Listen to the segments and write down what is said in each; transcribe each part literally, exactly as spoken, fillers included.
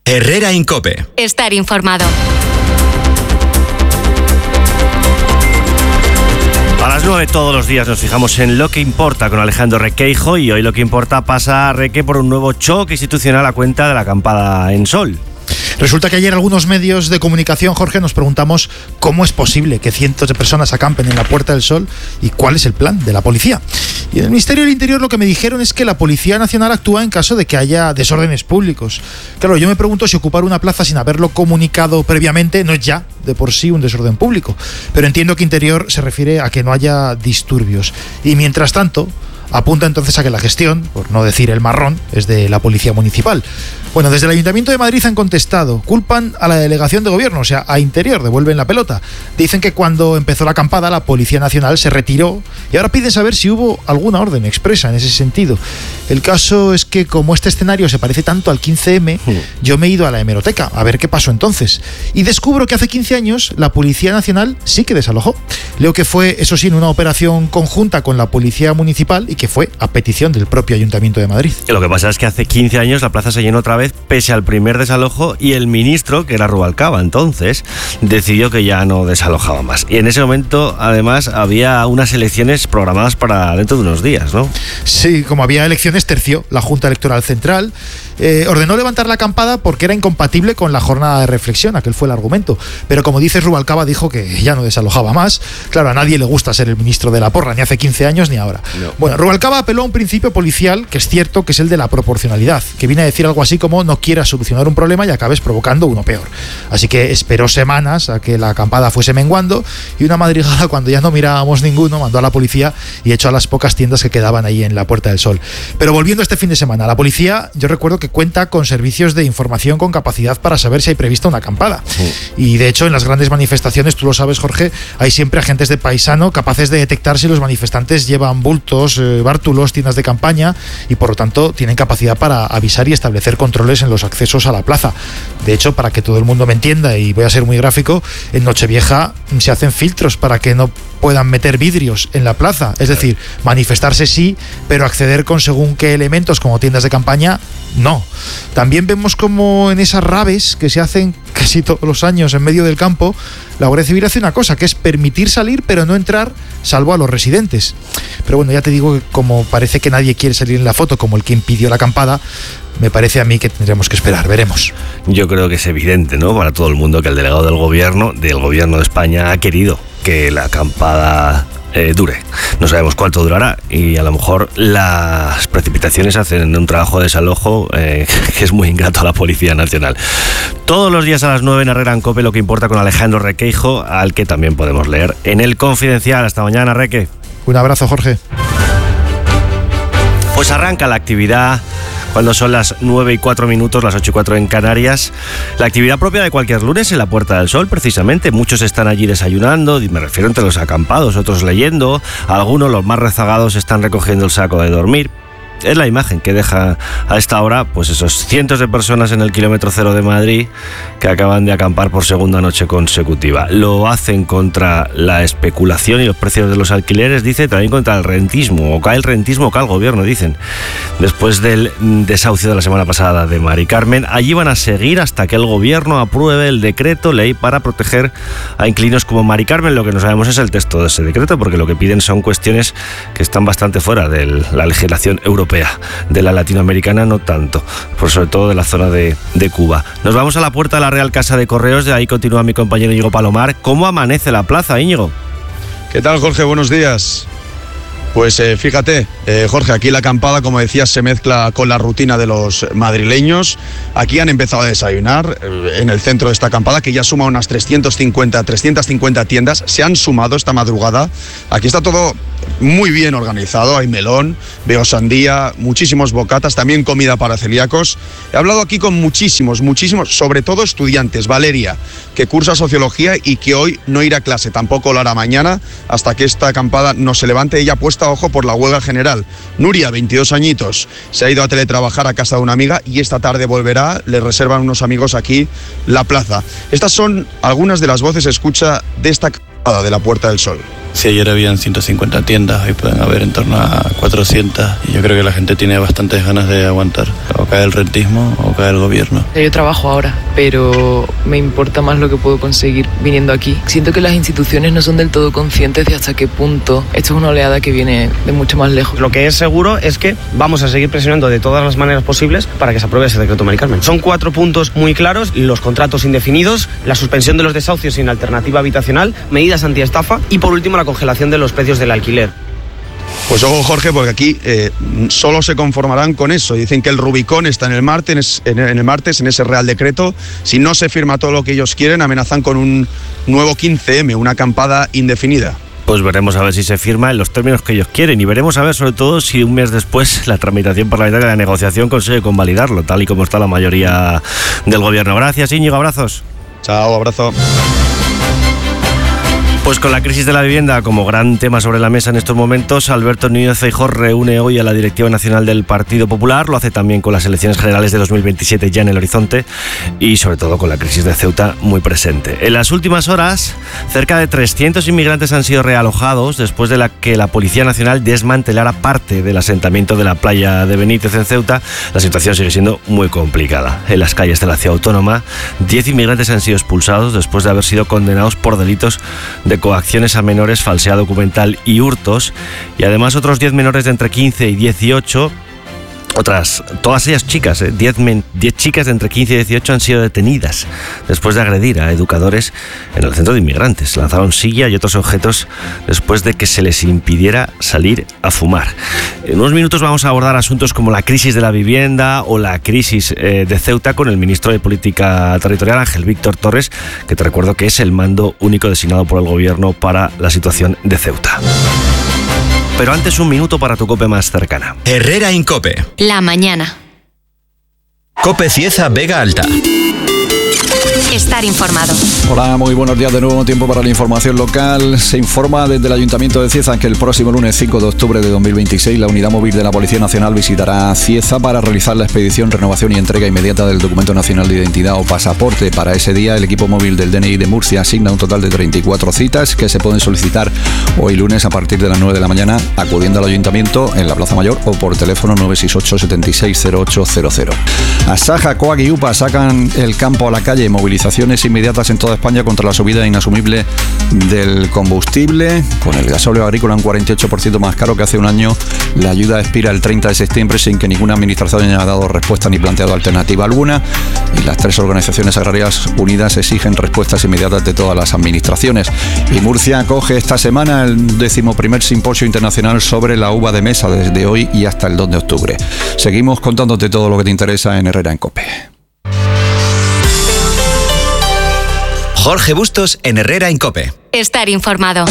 Herrera Incope. Estar informado. A las nueve todos los días nos fijamos en Lo que importa con Alejandro Requeijo, y hoy Lo que importa pasa a Reque por un nuevo choque institucional a cuenta de la acampada en Sol. Resulta que ayer algunos medios de comunicación, Jorge, nos preguntamos cómo es posible que cientos de personas acampen en la Puerta del Sol y cuál es el plan de la policía. Y en el Ministerio del Interior lo que me dijeron es que la Policía Nacional actúa en caso de que haya desórdenes públicos. Claro, yo me pregunto si ocupar una plaza sin haberlo comunicado previamente no es ya de por sí un desorden público. Pero entiendo que Interior se refiere a que no haya disturbios. Y mientras tanto, apunta entonces a que la gestión, por no decir el marrón, es de la Policía Municipal. Bueno, desde el Ayuntamiento de Madrid han contestado, culpan a la Delegación de Gobierno, o sea, a Interior, devuelven la pelota. Dicen que cuando empezó la acampada la Policía Nacional se retiró y ahora piden saber si hubo alguna orden expresa en ese sentido. El caso es que como este escenario se parece tanto al quince eme, sí. yo me he ido a la hemeroteca a ver qué pasó entonces y descubro que hace quince años la Policía Nacional sí que desalojó. Leo que fue, eso sí, en una operación conjunta con la Policía Municipal y que fue a petición del propio Ayuntamiento de Madrid. Lo que pasa es que hace quince años la plaza se llenó otra vez pese al primer desalojo y el ministro, que era Rubalcaba entonces, decidió que ya no desalojaba más. Y en ese momento, además, había unas elecciones programadas para dentro de unos días, ¿no? Sí, como había elecciones, terció la Junta Electoral Central. Eh, ordenó levantar la acampada porque era incompatible con la jornada de reflexión, aquel fue el argumento. Pero como dices, Rubalcaba dijo que ya no desalojaba más. Claro, a nadie le gusta ser el ministro de la porra, ni hace quince años ni ahora. No. Bueno, Rubalcaba apeló a un principio policial que es cierto, que es el de la proporcionalidad, que viene a decir algo así como no quieras solucionar un problema y acabes provocando uno peor. Así que esperó semanas a que la acampada fuese menguando y una madrugada, cuando ya no mirábamos ninguno, mandó a la policía y echó a las pocas tiendas que quedaban ahí en la Puerta del Sol. Pero volviendo a este fin de semana, la policía, yo recuerdo que cuenta con servicios de información con capacidad para saber si hay prevista una acampada. Sí. Y de hecho en las grandes manifestaciones, tú lo sabes, Jorge, hay siempre agentes de paisano capaces de detectar si los manifestantes llevan bultos, eh, bártulos, tiendas de campaña y por lo tanto tienen capacidad para avisar y establecer controles en los accesos a la plaza. De hecho, para que todo el mundo me entienda, y voy a ser muy gráfico, en Nochevieja se hacen filtros para que no puedan meter vidrios en la plaza. Es decir, manifestarse sí, pero acceder con según qué elementos como tiendas de campaña, no. También vemos como en esas raves que se hacen casi todos los años en medio del campo, la Guardia Civil hace una cosa, que es permitir salir pero no entrar, salvo a los residentes. Pero bueno, ya te digo que como parece que nadie quiere salir en la foto como el que impidió la acampada, me parece a mí que tendremos que esperar, veremos. Yo creo que es evidente, ¿no?, para todo el mundo que el delegado del gobierno, del gobierno de España ha querido que la acampada eh, dure. No sabemos cuánto durará y a lo mejor las precipitaciones hacen un trabajo de desalojo eh, que es muy ingrato a la Policía Nacional. Todos los días a las nueve en Herrera en Cope, Lo que importa con Alejandro Requeijo, al que también podemos leer en El Confidencial. Hasta mañana, Reque. Un abrazo, Jorge. Pues arranca la actividad cuando son las nueve y cuatro minutos, las ocho y cuatro en Canarias. La actividad propia de cualquier lunes en la Puerta del Sol, precisamente. Muchos están allí desayunando, me refiero entre los acampados, otros leyendo. Algunos, los más rezagados, están recogiendo el saco de dormir. Es la imagen que deja a esta hora pues esos cientos de personas en el kilómetro cero de Madrid que acaban de acampar por segunda noche consecutiva. Lo hacen contra la especulación y los precios de los alquileres, dice, también contra el rentismo, o cae el rentismo o cae el gobierno, dicen. Después del desahucio de la semana pasada de Mari Carmen, allí van a seguir hasta que el gobierno apruebe el decreto ley para proteger a inquilinos como Mari Carmen. Lo que no sabemos es el texto de ese decreto, porque lo que piden son cuestiones que están bastante fuera de la legislación europea. De la latinoamericana no tanto, por sobre todo de la zona de, de Cuba. Nos vamos a la puerta de la Real Casa de Correos, de ahí continúa mi compañero Íñigo Palomar. ¿Cómo amanece la plaza, Íñigo? ¿Qué tal, Jorge? Buenos días. Pues eh, fíjate, eh, Jorge, aquí la acampada, como decías, se mezcla con la rutina de los madrileños. Aquí han empezado a desayunar eh, en el centro de esta acampada, que ya suma unas trescientas cincuenta tiendas. Se han sumado esta madrugada. Aquí está todo muy bien organizado, hay melón, veo sandía, muchísimos bocatas, también comida para celíacos. He hablado aquí con muchísimos, muchísimos, sobre todo estudiantes. Valeria, que cursa sociología y que hoy no irá a clase, tampoco lo hará mañana, hasta que esta acampada no se levante. Ella puesta, ojo, por la huelga general. Nuria, veintidós añitos, se ha ido a teletrabajar a casa de una amiga y esta tarde volverá, le reservan unos amigos aquí la plaza. Estas son algunas de las voces escucha de esta acampada de la Puerta del Sol. Si ayer habían ciento cincuenta tiendas, hoy pueden haber en torno a cuatrocientas. Y yo creo que la gente tiene bastantes ganas de aguantar. O cae el rentismo o cae el gobierno. Yo trabajo ahora, pero me importa más lo que puedo conseguir viniendo aquí. Siento que las instituciones no son del todo conscientes de hasta qué punto esto es una oleada que viene de mucho más lejos. Lo que es seguro es que vamos a seguir presionando de todas las maneras posibles para que se apruebe ese decreto, Mari Carmen. Son cuatro puntos muy claros: los contratos indefinidos, la suspensión de los desahucios sin alternativa habitacional, medidas antiestafa y por último la congelación de los precios del alquiler. Pues ojo, Jorge, porque aquí eh, solo se conformarán con eso. Dicen que el Rubicón está en el, martes, en el martes, en ese Real Decreto. Si no se firma todo lo que ellos quieren, amenazan con un nuevo quince eme, una acampada indefinida. Pues veremos a ver si se firma en los términos que ellos quieren y veremos a ver sobre todo si un mes después la tramitación parlamentaria de la negociación consigue convalidarlo, tal y como está la mayoría del gobierno. Gracias, Íñigo, abrazos. Chao, abrazo. Pues con la crisis de la vivienda como gran tema sobre la mesa en estos momentos, Alberto Núñez Feijóo reúne hoy a la Directiva Nacional del Partido Popular, lo hace también con las elecciones generales de dos mil veintisiete ya en el horizonte y sobre todo con la crisis de Ceuta muy presente. En las últimas horas, cerca de trescientos inmigrantes han sido realojados después de la que la Policía Nacional desmantelara parte del asentamiento de la playa de Benítez en Ceuta. La situación sigue siendo muy complicada. En las calles de la ciudad autónoma, diez inmigrantes han sido expulsados después de haber sido condenados por delitos de coacciones a menores, falsedad documental y hurtos, y además otros diez menores de entre quince y dieciocho, otras, todas ellas chicas, ¿eh? diez, diez chicas de entre quince y dieciocho han sido detenidas después de agredir a educadores en el centro de inmigrantes. Lanzaron silla y otros objetos después de que se les impidiera salir a fumar. En unos minutos vamos a abordar asuntos como la crisis de la vivienda o la crisis eh, de Ceuta con el ministro de Política Territorial, Ángel Víctor Torres, que te recuerdo que es el mando único designado por el gobierno para la situación de Ceuta. Pero antes un minuto para tu COPE más cercana. Herrera Incope. La mañana. COPE Cieza Vega Alta. Estar informado. Hola, muy buenos días de nuevo. Tiempo para la información local. Se informa desde el Ayuntamiento de Cieza que el próximo lunes cinco de octubre de dos mil veintiséis la Unidad Móvil de la Policía Nacional visitará Cieza para realizar la expedición, renovación y entrega inmediata del Documento Nacional de Identidad o pasaporte. Para ese día, el equipo móvil del D N I de Murcia asigna un total de treinta y cuatro citas que se pueden solicitar hoy lunes a partir de las nueve de la mañana acudiendo al Ayuntamiento en la Plaza Mayor o por teléfono nueve seis ocho, siete seis cero ocho cero cero. Asaja, Coag y UPA sacan el campo a la calle. Movilizaciones inmediatas en toda España contra la subida inasumible del combustible. Con el gasóleo agrícola un cuarenta y ocho por ciento más caro que hace un año, la ayuda expira el treinta de septiembre sin que ninguna administración haya dado respuesta ni planteado alternativa alguna. Y las tres organizaciones agrarias unidas exigen respuestas inmediatas de todas las administraciones. Y Murcia acoge esta semana el decimoprimer simposio internacional sobre la uva de mesa desde hoy y hasta el dos de octubre. Seguimos contándote todo lo que te interesa en Herrera en COPE. Jorge Bustos en Herrera en COPE. Estar informado.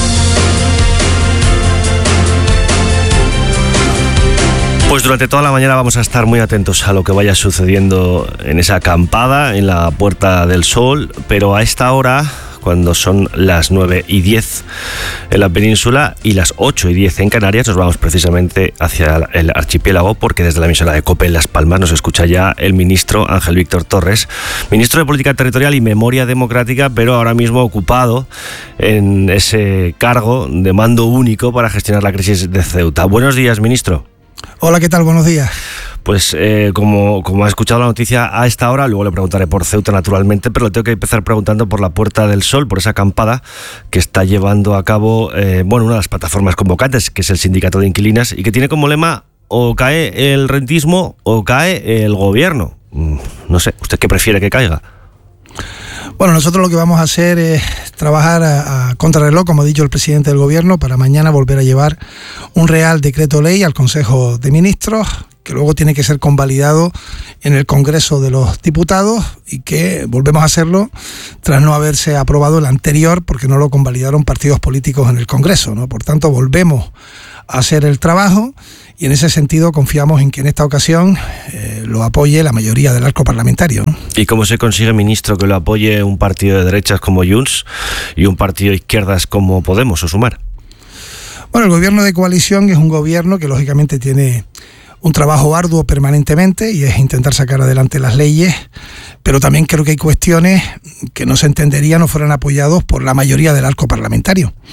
Pues durante toda la mañana vamos a estar muy atentos a lo que vaya sucediendo en esa acampada en la Puerta del Sol, pero a esta hora, cuando son las nueve y diez en la península y las ocho y diez en Canarias, nos vamos precisamente hacia el archipiélago porque desde la emisora de COPE en Las Palmas nos escucha ya el ministro Ángel Víctor Torres, ministro de Política Territorial y Memoria Democrática, pero ahora mismo ocupado en ese cargo de mando único para gestionar la crisis de Ceuta. Buenos días, ministro. Hola, ¿qué tal? Buenos días. Pues eh, como, como ha escuchado la noticia a esta hora, luego le preguntaré por Ceuta naturalmente, pero le tengo que empezar preguntando por la Puerta del Sol, por esa acampada que está llevando a cabo eh, bueno, una de las plataformas convocantes, que es el Sindicato de Inquilinas, y que tiene como lema o cae el rentismo o cae el gobierno. No sé, ¿usted qué prefiere que caiga? Bueno, nosotros lo que vamos a hacer es trabajar a, a contrarreloj, como ha dicho el presidente del gobierno, para mañana volver a llevar un Real Decreto Ley al Consejo de Ministros, que luego tiene que ser convalidado en el Congreso de los Diputados y que volvemos a hacerlo tras no haberse aprobado el anterior porque no lo convalidaron partidos políticos en el Congreso, ¿no? Por tanto, volvemos a hacer el trabajo y en ese sentido confiamos en que en esta ocasión eh, lo apoye la mayoría del arco parlamentario, ¿no? ¿Y cómo se consigue, ministro, que lo apoye un partido de derechas como Junts y un partido de izquierdas como Podemos o Sumar? Bueno, el gobierno de coalición es un gobierno que lógicamente tiene un trabajo arduo permanentemente y es intentar sacar adelante las leyes, pero también creo que hay cuestiones que no se entenderían o fueran apoyados por la mayoría del arco parlamentario.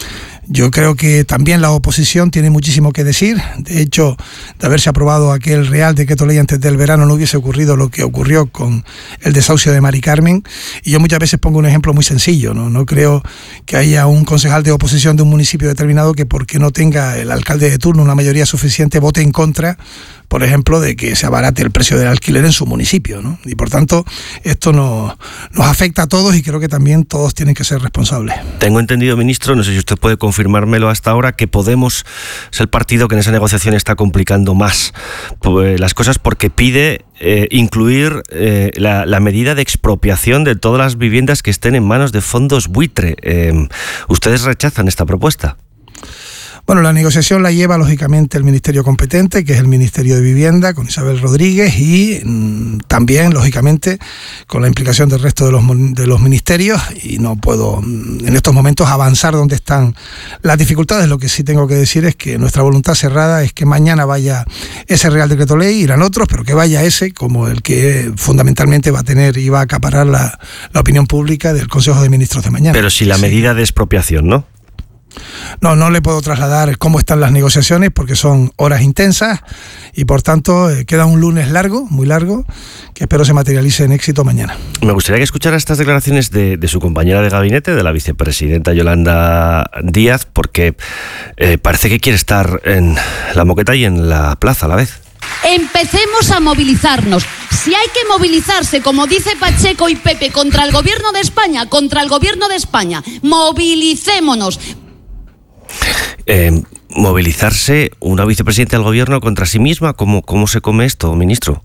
Yo creo que también la oposición tiene muchísimo que decir. De hecho, de haberse aprobado aquel Real Decreto Ley antes del verano, no hubiese ocurrido lo que ocurrió con el desahucio de Mari Carmen. Y yo muchas veces pongo un ejemplo muy sencillo, ¿no? No creo que haya un concejal de oposición de un municipio determinado que, porque no tenga el alcalde de turno una mayoría suficiente, vote en contra, por ejemplo, de que se abarate el precio del alquiler en su municipio, ¿no? Y por tanto, esto nos, nos afecta a todos y creo que también todos tienen que ser responsables. Tengo entendido, ministro, no sé si usted puede confirmármelo hasta ahora, que Podemos es el partido que en esa negociación está complicando más pues, las cosas, porque pide eh, incluir eh, la, la medida de expropiación de todas las viviendas que estén en manos de fondos buitre. Eh, ¿Ustedes rechazan esta propuesta? Bueno, la negociación la lleva lógicamente el ministerio competente, que es el Ministerio de Vivienda, con Isabel Rodríguez, y mmm, también, lógicamente, con la implicación del resto de los, de los ministerios, y no puedo en estos momentos avanzar donde están las dificultades. Lo que sí tengo que decir es que nuestra voluntad cerrada es que mañana vaya ese Real Decreto Ley, irán otros, pero que vaya ese como el que fundamentalmente va a tener y va a acaparar la, la opinión pública del Consejo de Ministros de mañana. Pero si la sí. medida de expropiación, ¿no? No, no le puedo trasladar cómo están las negociaciones porque son horas intensas y por tanto eh, queda un lunes largo, muy largo, que espero se materialice en éxito mañana. Me gustaría que escuchara estas declaraciones de, de su compañera de gabinete, de la vicepresidenta Yolanda Díaz, porque eh, parece que quiere estar en la moqueta y en la plaza a la vez. Empecemos a movilizarnos. Si hay que movilizarse, como dice Pacheco y Pepe, contra el gobierno de España, contra el gobierno de España, movilicémonos. Eh, movilizarse una vicepresidenta del gobierno contra sí misma, ¿cómo, cómo se come esto, ministro?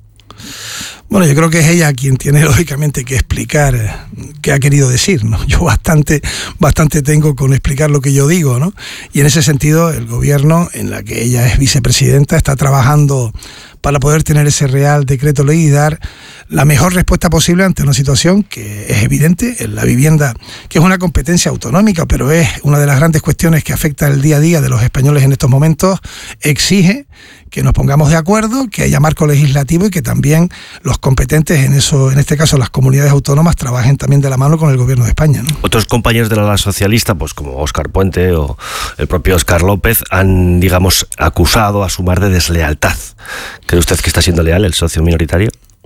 Bueno, yo creo que es ella quien tiene lógicamente que explicar qué ha querido decir, ¿no? Yo bastante, bastante tengo con explicar lo que yo digo, ¿no? Y en ese sentido, el gobierno, en la que ella es vicepresidenta, está trabajando para poder tener ese Real Decreto Ley y dar la mejor respuesta posible ante una situación que es evidente en la vivienda, que es una competencia autonómica, pero es una de las grandes cuestiones que afecta el día a día de los españoles en estos momentos. Exige que nos pongamos de acuerdo, que haya marco legislativo y que también los competentes en eso, en este caso las comunidades autónomas, trabajen también de la mano con el gobierno de España, ¿no? Otros compañeros de la ala socialista, pues como Óscar Puente o el propio Óscar López, han, digamos, acusado a Sumar de deslealtad. ¿Cree usted que está siendo leal el socio minoritario?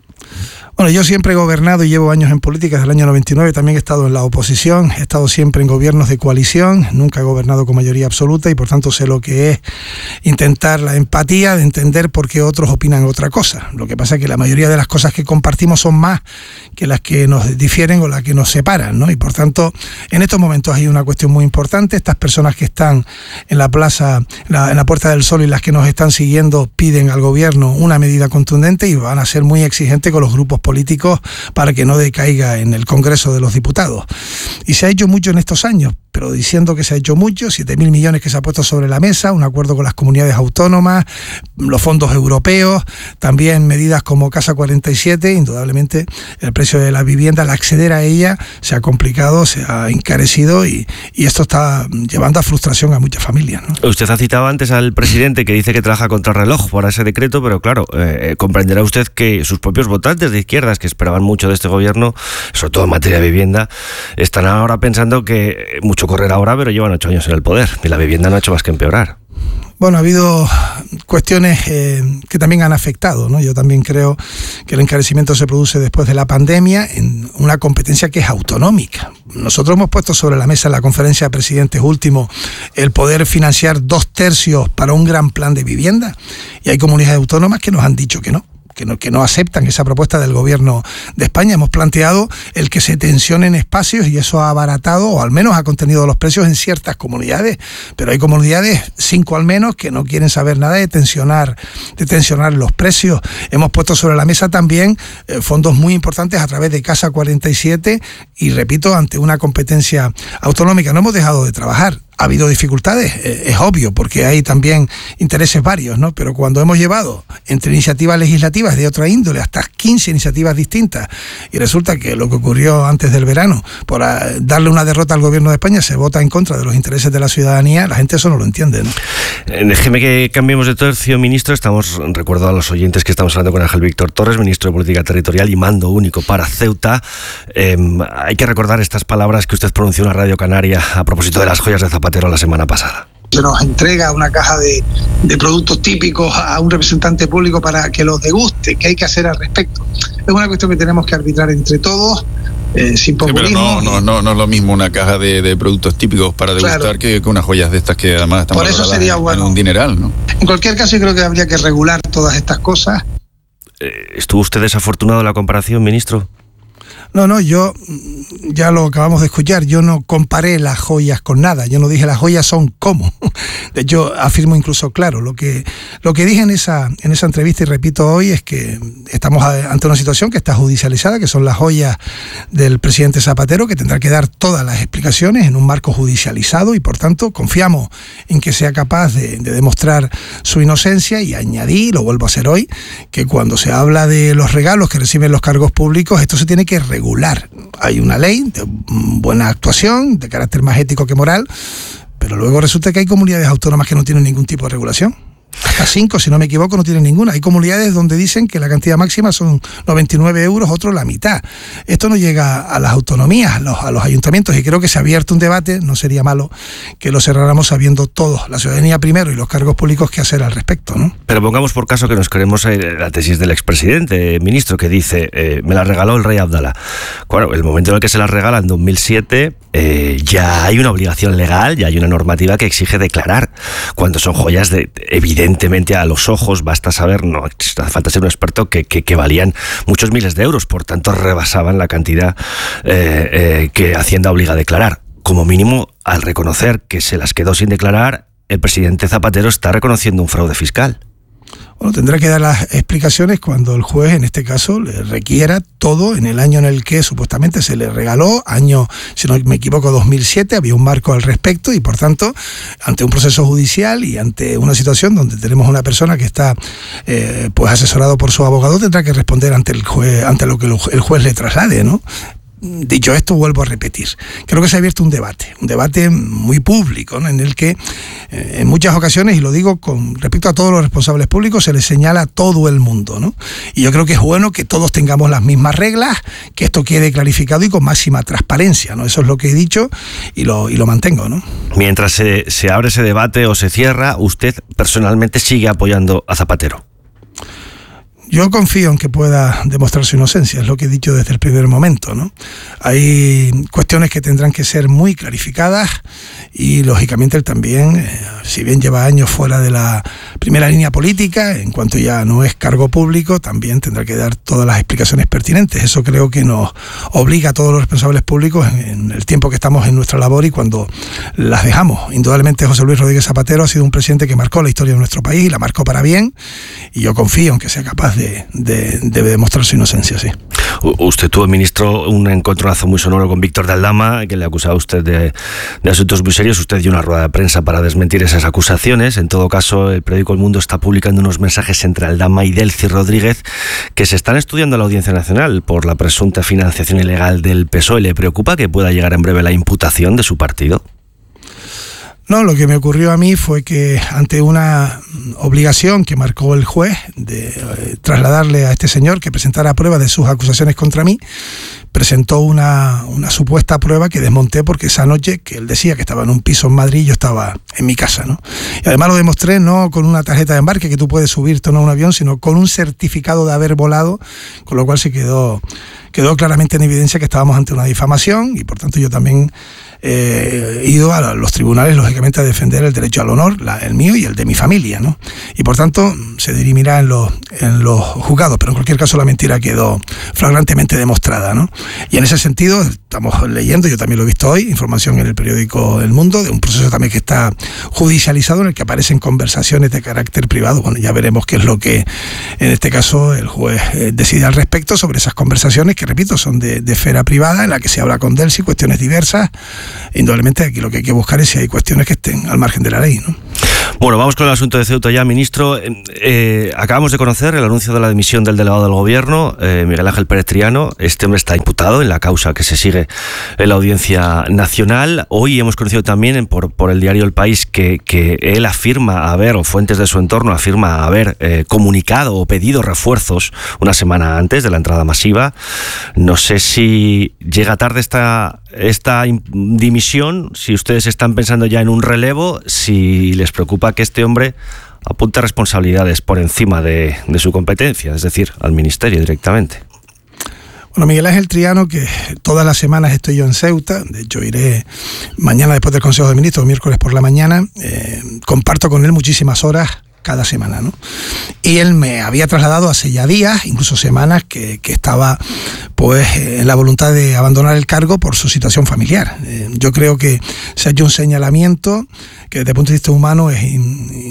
Bueno, yo siempre he gobernado y llevo años en política, desde el año noventa y nueve, también he estado en la oposición, he estado siempre en gobiernos de coalición, nunca he gobernado con mayoría absoluta y por tanto sé lo que es intentar la empatía de entender por qué otros opinan otra cosa. Lo que pasa es que la mayoría de las cosas que compartimos son más que las que nos difieren o las que nos separan, ¿no? Y por tanto, en estos momentos hay una cuestión muy importante. Estas personas que están en la plaza, la, en la Puerta del Sol y las que nos están siguiendo piden al gobierno una medida contundente y van a ser muy exigentes con los grupos políticos para que no decaiga en el Congreso de los Diputados. Y se ha hecho mucho en estos años, pero diciendo que se ha hecho mucho, siete mil millones que se ha puesto sobre la mesa, un acuerdo con las comunidades autónomas, los fondos europeos, también medidas como Casa cuarenta y siete, indudablemente el precio de la vivienda, al acceder a ella, se ha complicado, se ha encarecido y, y esto está llevando a frustración a muchas familias, ¿no? Usted ha citado antes al presidente que dice que trabaja contra el reloj para ese decreto, pero claro, eh, comprenderá usted que sus propios votantes de izquierdas que esperaban mucho de este gobierno, sobre todo en materia de vivienda, están ahora pensando que mucho correr ahora, pero llevan ocho años en el poder y la vivienda no ha hecho más que empeorar. Bueno, ha habido cuestiones eh, que también han afectado, ¿no? Yo también creo que el encarecimiento se produce después de la pandemia en una competencia que es autonómica. Nosotros hemos puesto sobre la mesa en la conferencia de presidentes último el poder financiar dos tercios para un gran plan de vivienda y hay comunidades autónomas que nos han dicho que no. Que no, que no aceptan esa propuesta del gobierno de España. Hemos planteado el que se tensionen espacios y eso ha abaratado o al menos ha contenido los precios en ciertas comunidades, pero hay comunidades, cinco al menos, que no quieren saber nada de tensionar, de tensionar los precios. Hemos puesto sobre la mesa también eh, fondos muy importantes a través de Casa cuarenta y siete y repito, ante una competencia autonómica. No hemos dejado de trabajar. Ha habido dificultades, es obvio, porque hay también intereses varios, ¿no? Pero cuando hemos llevado entre iniciativas legislativas de otra índole hasta quince iniciativas distintas y resulta que lo que ocurrió antes del verano, por darle una derrota al gobierno de España, se vota en contra de los intereses de la ciudadanía, la gente eso no lo entiende, ¿no? Déjeme que cambiemos de tercio, ministro. Estamos, recuerdo a los oyentes que estamos hablando con Ángel Víctor Torres, ministro de Política Territorial y mando único para Ceuta. Eh, hay que recordar estas palabras que usted pronunció en la Radio Canaria a propósito de las joyas de Zapatero Zapatero la semana pasada. Se nos entrega una caja de, de productos típicos a un representante público para que los deguste. ¿Qué hay que hacer al respecto? Es una cuestión que tenemos que arbitrar entre todos, eh, sin populismo. Sí, pero no, no, no, no es lo mismo una caja de, de productos típicos para degustar, claro, que, que unas joyas de estas que además están por eso sería bueno, en un dineral, ¿no? En cualquier caso, yo creo que habría que regular todas estas cosas. Eh, ¿Estuvo usted desafortunado en la comparación, ministro? No, no, yo, ya lo acabamos de escuchar, yo no comparé las joyas con nada, yo no dije las joyas son como. De hecho, afirmo incluso claro, lo que, lo que dije en esa, en esa entrevista y repito hoy es que estamos ante una situación que está judicializada, que son las joyas del presidente Zapatero, que tendrá que dar todas las explicaciones en un marco judicializado y por tanto confiamos en que sea capaz de, de demostrar su inocencia y añadí, lo vuelvo a hacer hoy, que cuando se habla de los regalos que reciben los cargos públicos, esto se tiene que regular. Hay una ley de buena actuación, de carácter más ético que moral, pero luego resulta que hay comunidades autónomas que no tienen ningún tipo de regulación. Hasta cinco, si no me equivoco, no tienen ninguna. Hay comunidades donde dicen que la cantidad máxima son noventa y nueve euros, otros la mitad. Esto no llega a las autonomías, a los, a los ayuntamientos, y creo que se ha abierto un debate, no sería malo que lo cerráramos sabiendo todos, la ciudadanía primero y los cargos públicos, qué hacer al respecto, ¿no? Pero pongamos por caso que nos queremos a la tesis del expresidente, ministro, que dice, eh, me la regaló el rey Abdalá. Claro, el momento en el que se la regala, en dos mil siete, eh, ya hay una obligación legal, ya hay una normativa que exige declarar cuando son joyas de evidente. Evidentemente a los ojos, basta saber, no hace falta ser un experto, que, que, que valían muchos miles de euros, por tanto rebasaban la cantidad eh, eh, que Hacienda obliga a declarar. Como mínimo, al reconocer que se las quedó sin declarar, el presidente Zapatero está reconociendo un fraude fiscal. Bueno, tendrá que dar las explicaciones cuando el juez, en este caso, le requiera todo en el año en el que supuestamente se le regaló, año, si no me equivoco, dos mil siete, había un marco al respecto y, por tanto, ante un proceso judicial y ante una situación donde tenemos una persona que está eh, pues asesorado por su abogado, tendrá que responder ante el juez, ante lo que el juez le traslade, ¿no? Dicho esto, vuelvo a repetir, creo que se ha abierto un debate, un debate muy público, ¿no? En el que eh, en muchas ocasiones, y lo digo con respecto a todos los responsables públicos, se les señala a todo el mundo, ¿no? Y yo creo que es bueno que todos tengamos las mismas reglas, que esto quede clarificado y con máxima transparencia, ¿no? Eso es lo que he dicho y lo, y lo mantengo, ¿no? Mientras se, se abre ese debate o se cierra, usted personalmente sigue apoyando a Zapatero. Yo confío en que pueda demostrar su inocencia, es lo que he dicho desde el primer momento, ¿no? Hay cuestiones que tendrán que ser muy clarificadas y, lógicamente, él también, eh, si bien lleva años fuera de la primera línea política, en cuanto ya no es cargo público, también tendrá que dar todas las explicaciones pertinentes. Eso creo que nos obliga a todos los responsables públicos en, en el tiempo que estamos en nuestra labor y cuando las dejamos. Indudablemente, José Luis Rodríguez Zapatero ha sido un presidente que marcó la historia de nuestro país y la marcó para bien, y yo confío en que sea capaz De, de, de demostrar su inocencia, sí. Usted tuvo, ministro, un encontronazo muy sonoro con Víctor de Aldama, que le acusaba a usted de, de asuntos muy serios. Usted dio una rueda de prensa para desmentir esas acusaciones. En todo caso, el periódico El Mundo está publicando unos mensajes entre Aldama y Delcy Rodríguez que se están estudiando en la Audiencia Nacional por la presunta financiación ilegal del P S O E. ¿Le preocupa que pueda llegar en breve la imputación de su partido? No, lo que me ocurrió a mí fue que ante una obligación que marcó el juez de eh, trasladarle a este señor que presentara pruebas de sus acusaciones contra mí, presentó una, una supuesta prueba que desmonté porque esa noche, que él decía que estaba en un piso en Madrid, yo estaba en mi casa, ¿no? Y además lo demostré no con una tarjeta de embarque que tú puedes subirte no a un avión, sino con un certificado de haber volado, con lo cual se quedó, quedó claramente en evidencia que estábamos ante una difamación y por tanto yo también eh, he ido a los tribunales, lógicamente, a defender el derecho al honor, la, el mío y el de mi familia, ¿no? Y por tanto se dirimirá en los, en los juzgados, pero en cualquier caso la mentira quedó flagrantemente demostrada, ¿no? Y en ese sentido estamos leyendo, yo también lo he visto hoy, información en el periódico El Mundo, de un proceso también que está judicializado en el que aparecen conversaciones de carácter privado. Bueno, ya veremos qué es lo que en este caso el juez eh, decide al respecto sobre esas conversaciones que, repito, son de, de esfera privada, en la que se habla con Delcy, cuestiones diversas. Indudablemente aquí lo que hay que buscar es si hay cuestiones que estén al margen de la ley, ¿no? Bueno, vamos con el asunto de Ceuta ya, ministro. Eh, eh, acabamos de conocer el anuncio de la dimisión del delegado del Gobierno, eh, Miguel Ángel Pérez Triano. Este hombre está imputado en la causa que se sigue en la Audiencia Nacional. Hoy hemos conocido también en, por, por el diario El País que, que él afirma haber, o fuentes de su entorno afirma haber eh, comunicado o pedido refuerzos una semana antes de la entrada masiva. No sé si llega tarde esta esta dimisión, si ustedes están pensando ya en un relevo, si les preocupa que este hombre apunte responsabilidades por encima de, de su competencia, es decir, al ministerio directamente. Bueno, Miguel Ángel Triano, que todas las semanas estoy yo en Ceuta, de hecho iré mañana después del Consejo de Ministros, miércoles por la mañana, eh, comparto con él muchísimas horas cada semana, ¿no? Y él me había trasladado hace ya días, incluso semanas, que, que estaba pues en la voluntad de abandonar el cargo por su situación familiar. Eh, yo creo que se ha hecho un señalamiento que desde el punto de vista humano es in,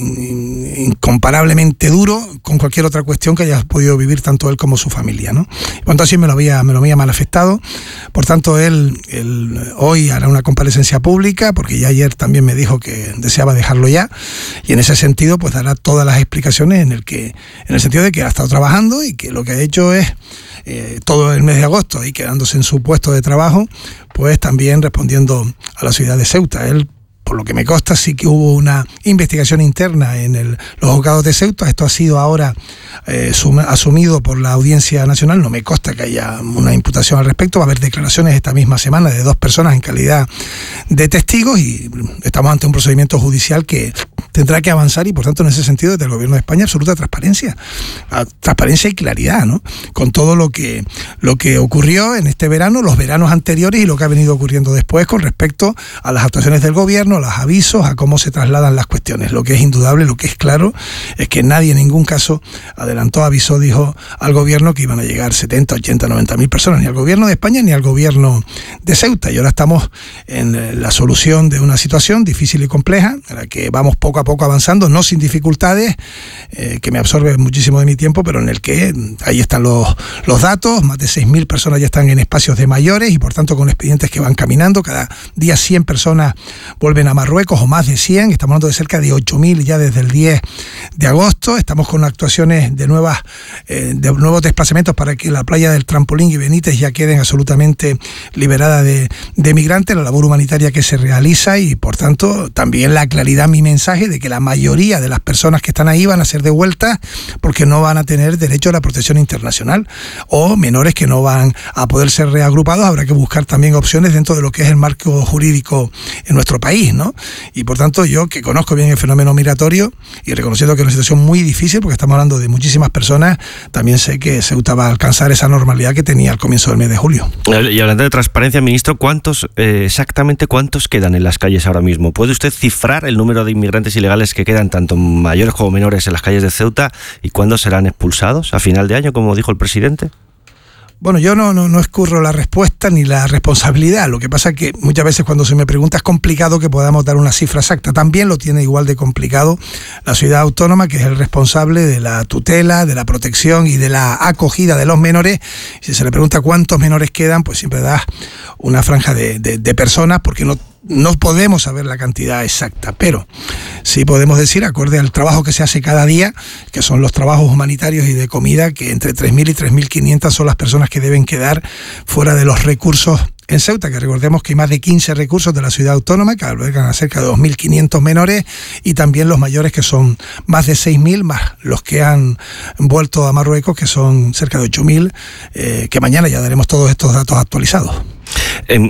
in, incomparablemente duro con cualquier otra cuestión que haya podido vivir tanto él como su familia, ¿no? Y cuanto así me lo había, me lo había manifestado. Por tanto, él, él hoy hará una comparecencia pública, porque ya ayer también me dijo que deseaba dejarlo ya, y en ese sentido pues dará todas las explicaciones en el que en el sentido de que ha estado trabajando y que lo que ha hecho es eh, todo el mes de agosto y quedándose en su puesto de trabajo, pues también respondiendo a la ciudad de Ceuta. Él, por lo que me consta, sí que hubo una investigación interna en el, los juzgados de Ceuta. Esto ha sido ahora eh, sum, asumido por la Audiencia Nacional. No me consta que haya una imputación al respecto. Va a haber declaraciones esta misma semana de dos personas en calidad de testigos y estamos ante un procedimiento judicial que tendrá que avanzar y, por tanto, en ese sentido, desde el Gobierno de España, absoluta transparencia. Transparencia y claridad, ¿no? Con todo lo que, lo que ocurrió en este verano, los veranos anteriores y lo que ha venido ocurriendo después con respecto a las actuaciones del Gobierno, a los avisos, a cómo se trasladan las cuestiones. Lo que es indudable, lo que es claro, es que nadie en ningún caso adelantó, avisó, dijo al Gobierno que iban a llegar setenta, ochenta, noventa mil personas, ni al Gobierno de España ni al Gobierno de Ceuta. Y ahora estamos en la solución de una situación difícil y compleja, en la que vamos poco a poco avanzando, no sin dificultades, eh, que me absorbe muchísimo de mi tiempo, pero en el que ahí están los, los datos. Más de seis mil personas ya están en espacios de mayores y, por tanto, con expedientes que van caminando. Cada día cien personas vuelven a Marruecos, o más de cien. Estamos hablando de cerca de ocho mil ya desde el diez de agosto. Estamos con actuaciones de nuevas eh, de nuevos desplazamientos para que la playa del Trampolín y Benítez ya queden absolutamente liberadas de, de migrantes, la labor humanitaria que se realiza y, por tanto, también la claridad, mi mensaje, de que la mayoría de las personas que están ahí van a ser devueltas porque no van a tener derecho a la protección internacional, o menores que no van a poder ser reagrupados. Habrá que buscar también opciones dentro de lo que es el marco jurídico en nuestro país, ¿no? Y, por tanto, yo, que conozco bien el fenómeno migratorio y reconociendo que es una situación muy difícil porque estamos hablando de muchísimas personas, también sé que Ceuta va a alcanzar esa normalidad que tenía al comienzo del mes de julio. Y hablando de transparencia, ministro, ¿cuántos eh, exactamente cuántos quedan en las calles ahora mismo? ¿Puede usted cifrar el número de inmigrantes ilegales que quedan, tanto mayores como menores, en las calles de Ceuta, y cuándo serán expulsados? ¿A final de año, como dijo el presidente? Bueno, yo no, no, no escurro la respuesta ni la responsabilidad. Lo que pasa es que muchas veces cuando se me pregunta es complicado que podamos dar una cifra exacta. También lo tiene igual de complicado la ciudad autónoma, que es el responsable de la tutela, de la protección y de la acogida de los menores. Si se le pregunta cuántos menores quedan, pues siempre da una franja de, de, de personas, porque no No podemos saber la cantidad exacta, pero sí podemos decir, acorde al trabajo que se hace cada día, que son los trabajos humanitarios y de comida, que entre tres mil y tres mil quinientas son las personas que deben quedar fuera de los recursos en Ceuta, que recordemos que hay más de quince recursos de la ciudad autónoma que albergan a cerca de dos mil quinientos menores, y también los mayores, que son más de seis mil, más los que han vuelto a Marruecos, que son cerca de ocho mil, eh, que mañana ya daremos todos estos datos actualizados. Eh,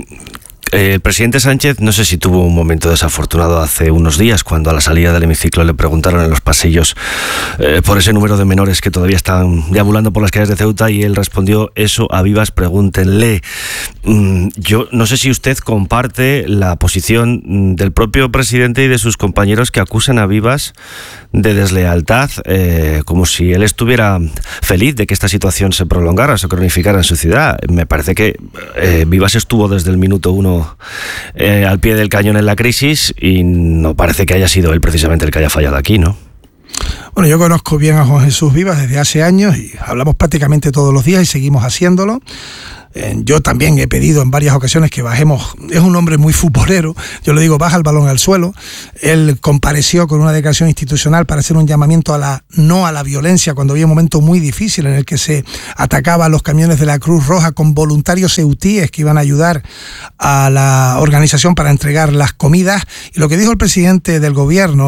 El presidente Sánchez, no sé si tuvo un momento desafortunado hace unos días, cuando a la salida del hemiciclo le preguntaron en los pasillos eh, por ese número de menores que todavía están deambulando por las calles de Ceuta, y él respondió: eso a vivas pregúntenle. Mm, yo no sé si usted comparte la posición del propio presidente y de sus compañeros, que acusan a Vivas de deslealtad, eh, como si él estuviera feliz de que esta situación se prolongara, se cronificara en su ciudad. Me parece que eh, Vivas estuvo desde el minuto uno Eh, al pie del cañón en la crisis, y no parece que haya sido él precisamente el que haya fallado aquí, ¿no? Bueno, yo conozco bien a Juan Jesús Vivas desde hace años y hablamos prácticamente todos los días y seguimos haciéndolo. Eh, yo también he pedido en varias ocasiones que bajemos. Es un hombre muy futbolero, yo le digo, baja el balón al suelo. Él compareció con una declaración institucional para hacer un llamamiento a la no a la violencia, cuando había un momento muy difícil en el que se atacaba a los camiones de la Cruz Roja con voluntarios ceutíes que iban a ayudar a la organización para entregar las comidas. Y lo que dijo el presidente del gobierno